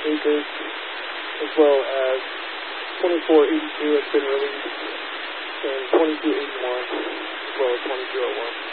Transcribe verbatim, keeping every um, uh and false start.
acres, as well as twenty-four eighty-two has been released, and twenty-two eighty-one, as well as twenty-two oh one.